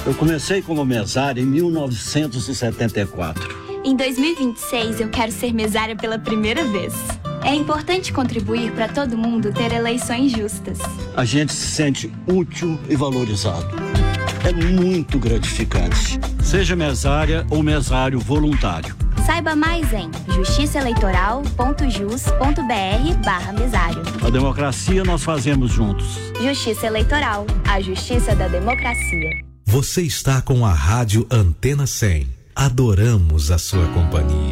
Eu comecei como mesária em 1974. Em 2026, eu quero ser mesária pela primeira vez. É importante contribuir para todo mundo ter eleições justas. A gente se sente útil e valorizado. É muito gratificante. Seja mesária ou mesário voluntário. Saiba mais em justiçaeleitoral.jus.br/mesário. A democracia nós fazemos juntos. Justiça Eleitoral, a justiça da democracia. Você está com a Rádio Antena 100. Adoramos a sua companhia.